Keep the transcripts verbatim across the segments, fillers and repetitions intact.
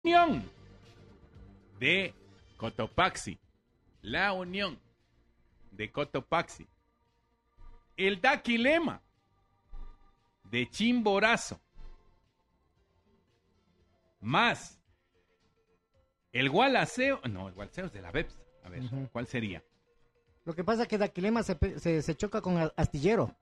Unión de Cotopaxi. La Unión de Cotopaxi. El Daquilema de Chimborazo. Más el Gualaceo. No, el Gualaceo es de la Beps. A ver, uh-huh. ¿Cuál sería? Lo que pasa es que Daquilema se, se, se choca con Astillero.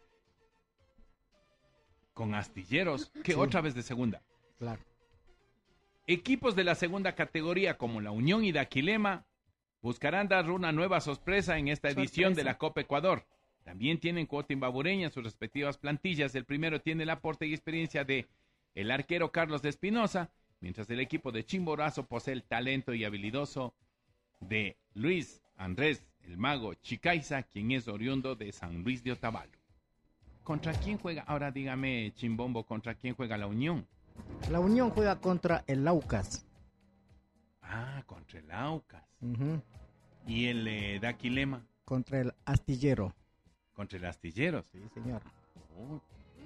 Con Astilleros, que sí. Otra vez de segunda. Claro. Equipos de la segunda categoría como la Unión y Daquilema buscarán dar una nueva sorpresa en esta edición sorpresa. de la Copa Ecuador. También tienen cuota imbabureña en sus respectivas plantillas. El primero tiene el aporte y experiencia de el arquero Carlos de Espinosa, mientras el equipo de Chimborazo posee el talento y habilidoso de Luis Andrés, el mago Chicaiza, quien es oriundo de San Luis de Otavalo. ¿Contra quién juega? Ahora dígame, Chimbombo, ¿contra quién juega la Unión? La Unión juega contra el Aucas. Ah, contra el Aucas. Uh-huh. ¿Y el eh, Daquilema? Contra el Astillero. ¿Contra el Astillero? Sí, señor. Oh,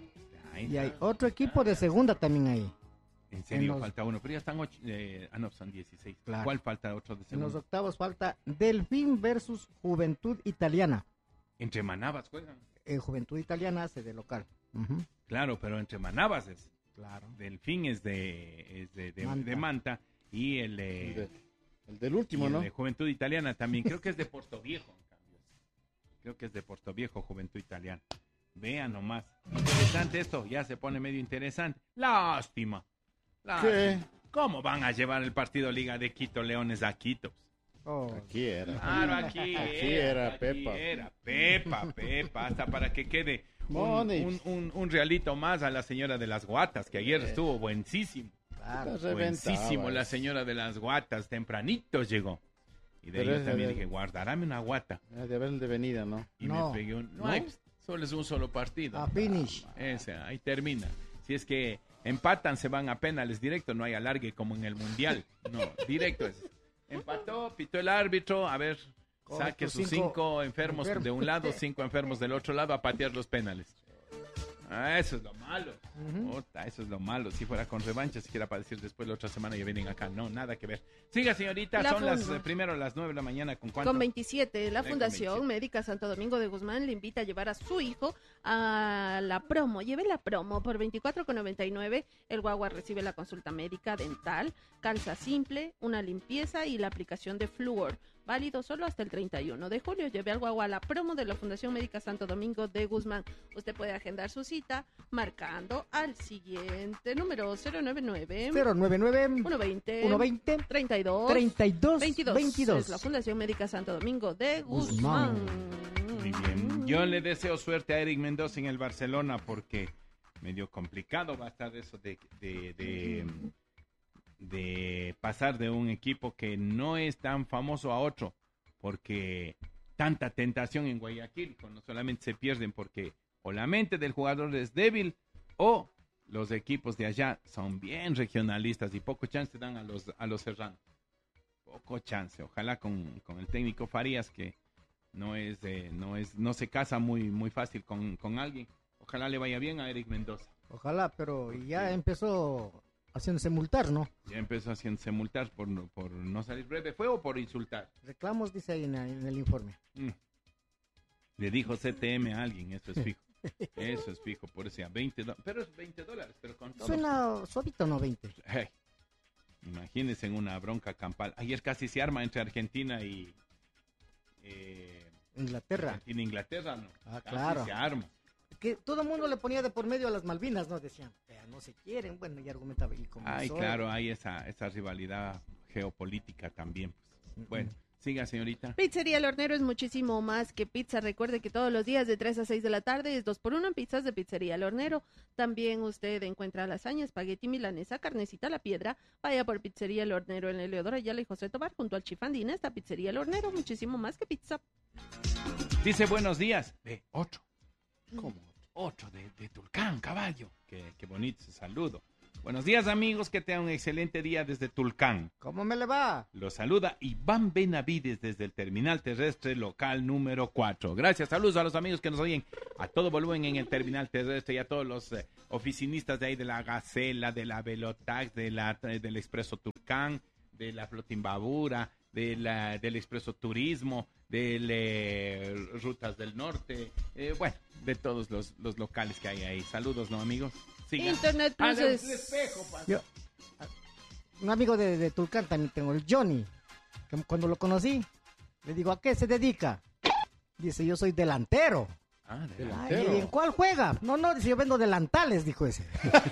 y hay otro equipo de segunda también ahí. En serio, en los... falta uno, pero ya están ocho, eh, ah no, son dieciséis. Claro. ¿Cuál falta otro de segunda? En los octavos falta Delfín versus Juventud Italiana. ¿Entre Manabas juegan? Eh, Juventud Italiana hace de local. Uh-huh. Claro, pero entre Manabas es. Claro. Delfín es de, es de, de, Manta. de Manta y el, eh, el, de, el del último, el ¿no? de Juventud Italiana también. Creo que es de Portoviejo, en cambio. Creo que es de Portoviejo, Juventud Italiana. Vean nomás. Interesante esto, ya se pone medio interesante. Lástima. Lástima. ¿Qué? ¿Cómo van a llevar el partido Liga de Quito Leones a Quito? Oh. Aquí era. Claro, aquí, aquí era. era Aquí Pepa. Era Pepa, Pepa, hasta para que quede un, un, un, un realito más a la señora de las guatas, que ayer estuvo buenísimo. Claro, buenísimo, la señora de las guatas, tempranito llegó. Y de ahí yo también de... dije, guardarame una guata. De haber de venida, ¿no? Y no. me pegué un... No, ¿No? hay, solo es un solo partido. A finish. Ah, ese, ahí termina. Si es que empatan, se van a penales directo, no hay alargue como en el Mundial. No, directo es. Empató, pitó el árbitro, a ver, Correcto, saque sus cinco, cinco enfermos enfermo. de un lado, cinco enfermos del otro lado a patear los penales. Ah, eso es lo malo. Uh-huh. Ota, eso es lo malo. Si fuera con revancha, siquiera para decir después la otra semana ya vienen acá. No, nada que ver. Siga, señorita. La Son funda. las eh, primero las nueve de la mañana. ¿Con cuánto? Con veintisiete. La Fundación Médica Santo Domingo de Guzmán le invita a llevar a su hijo a la promo. Lleve la promo por veinticuatro con noventa y nueve. El guagua recibe la consulta médica dental, calza simple, una limpieza y la aplicación de flúor. Válido solo hasta el treinta y uno de julio. Lleve al guagua a la promo de la Fundación Médica Santo Domingo de Guzmán. Usted puede agendar su cita marcando al siguiente número cero noventa y nueve cero noventa y nueve uno veinte uno veinte treinta y dos treinta y dos veintidós. veintidós. Es la Fundación Médica Santo Domingo de Guzmán. Guzmán. Muy bien. Yo le deseo suerte a Eric Mendoza en el Barcelona porque medio complicado va a estar eso de... de, de de pasar de un equipo que no es tan famoso a otro, porque tanta tentación en Guayaquil, no solamente se pierden porque o la mente del jugador es débil, o los equipos de allá son bien regionalistas y poco chance dan a los a los serranos. Poco chance, ojalá con, con el técnico Farías, que no es eh, no es no se casa muy muy fácil con, con alguien. Ojalá le vaya bien a Eric Mendoza. Ojalá, pero porque ya empezó haciéndose multar, ¿no? Ya empezó haciéndose multar por, por no salir breve. ¿Fue o por insultar? Reclamos, dice ahí en, en el informe. Mm. Le dijo C T M a alguien, eso es fijo. Eso es fijo, por eso ya veinte dólares. Pero es veinte dólares, pero con todo. Suena suavito, ¿no? veinte. Hey, imagínense en una bronca campal. Ayer casi se arma entre Argentina y... Eh, Inglaterra. Argentina e Inglaterra, ¿no? Ah, casi claro. se arma. Que todo el mundo le ponía de por medio a las Malvinas, ¿no? Decían, no se quieren, bueno, y argumentaba. Y Ay, claro, hay esa, esa rivalidad geopolítica también. Pues. Bueno, siga, señorita. Pizzería El Hornero es muchísimo más que pizza. Recuerde que todos los días de tres a seis de la tarde es dos por uno en pizzas de Pizzería El Hornero. También usted encuentra lasaña, espagueti milanesa, carnecita a la piedra. Vaya por Pizzería El Hornero en Eleodoro Ayala y José Tobar, junto al Chifandina. Está Pizzería El Hornero, muchísimo más que pizza. Dice buenos días. Ve, otro. ¿Cómo? Otro de, de Tulcán, caballo. Qué, qué bonito ese saludo. Buenos días, amigos, que tengan un excelente día desde Tulcán. ¿Cómo me le va? Los saluda Iván Benavides desde el terminal terrestre local número cuatro. Gracias, saludos a los amigos que nos oyen a todo volumen en el terminal terrestre y a todos los eh, oficinistas de ahí de la Gacela, de la Velotax, de la, del Expreso Tulcán, de la Flotimbabura, de la, del Expreso Turismo, de eh, Rutas del Norte, eh, bueno, de todos los, los locales que hay ahí. Saludos, ¿no, amigos? Siga. Internet Ah, del Cruises. espejo, pasa. Yo, un amigo de, de Tulcán también tengo, el Johnny, que cuando lo conocí, le digo, ¿a qué se dedica? Dice, yo soy delantero. Ah, de la- Ay, ¿y en cuál juega? No, no, dice, yo vendo delantales, dijo ese.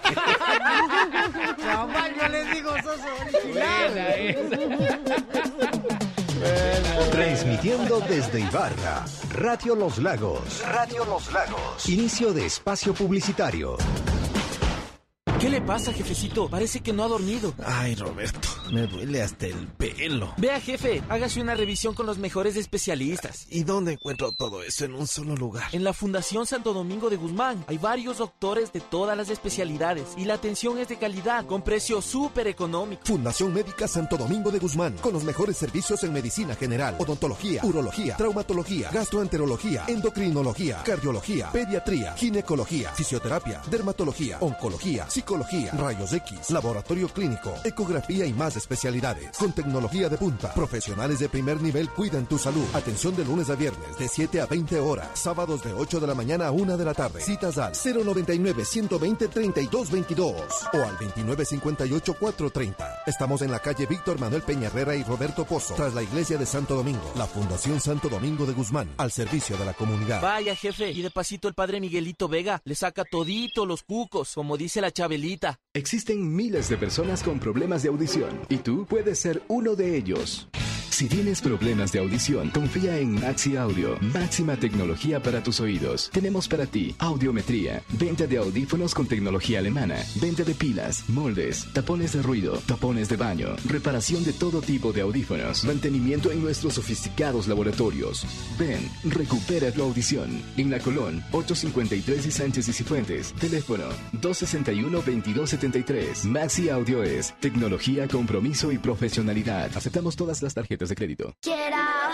Chaval, yo les digo, sos original. Transmitiendo desde Ibarra, Radio Los Lagos. Radio Los Lagos. Inicio de espacio publicitario. ¿Qué le pasa, jefecito? Parece que no ha dormido. Ay, Roberto, me duele hasta el pelo. Vea, jefe, hágase una revisión con los mejores especialistas. ¿Y dónde encuentro todo eso en un solo lugar? En la Fundación Santo Domingo de Guzmán hay varios doctores de todas las especialidades y la atención es de calidad, con precio súper económico. Fundación Médica Santo Domingo de Guzmán, con los mejores servicios en medicina general, odontología, urología, traumatología, gastroenterología, endocrinología, cardiología, pediatría, ginecología, fisioterapia, dermatología, oncología, psicología, rayos X, laboratorio clínico, ecografía y más especialidades. Con tecnología de punta, profesionales de primer nivel cuidan tu salud. Atención de lunes a viernes de siete a veinte horas, sábados de ocho de la mañana a una de la tarde. Citas al cero noventa y nueve, ciento veinte, treinta y dos veintidós o al veintinueve cincuenta y ocho, cuatrocientos treinta. Estamos en la calle Víctor Manuel Peña Herrera y Roberto Pozo, tras la iglesia de Santo Domingo. La Fundación Santo Domingo de Guzmán, al servicio de la comunidad. Vaya, jefe, y de pasito el padre Miguelito Vega le saca todito los cucos, como dice la Chabelita. Existen miles de personas con problemas de audición y tú puedes ser uno de ellos. Si tienes problemas de audición, confía en Maxi Audio, máxima tecnología para tus oídos. Tenemos para ti audiometría, venta de audífonos con tecnología alemana, venta de pilas, moldes, tapones de ruido, tapones de baño, reparación de todo tipo de audífonos, mantenimiento en nuestros sofisticados laboratorios. Ven, recupera tu audición. En La Colón, ochocientos cincuenta y tres y Sánchez y Cifuentes. Teléfono dos sesenta y uno, veintidós setenta y tres. Maxi Audio es tecnología, compromiso y profesionalidad. Aceptamos todas las tarjetas de crédito. Quiero